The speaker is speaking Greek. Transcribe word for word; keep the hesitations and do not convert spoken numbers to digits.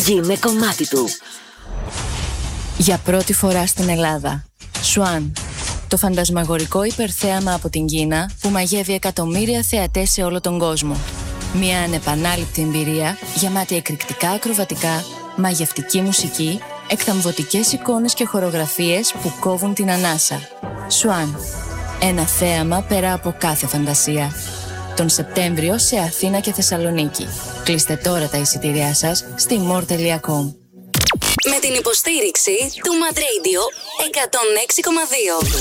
Γίνε κομμάτι του. Για πρώτη φορά στην Ελλάδα, Swan, το φαντασμαγορικό υπερθέαμα από την Κίνα που μαγεύει εκατομμύρια θεατές σε όλο τον κόσμο. Μια ανεπανάληπτη εμπειρία γεμάτη εκρηκτικά ακροβατικά, μαγευτική μουσική, εκθαμβωτικές εικόνες και χορογραφίες που κόβουν την ανάσα. Swan, ένα θέαμα πέρα από κάθε φαντασία. Τον Σεπτέμβριο σε Αθήνα και Θεσσαλονίκη. Κλείστε τώρα τα εισιτήριά σας στη more τελεία com. Με την υποστήριξη του Mad Radio εκατόν έξι κόμμα δύο.